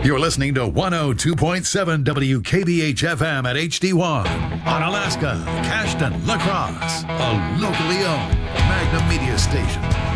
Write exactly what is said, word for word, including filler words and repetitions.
You're listening to one oh two point seven W K B H F M at H D one on Alaska, Cashton, La Crosse, a locally owned Magnum Media station.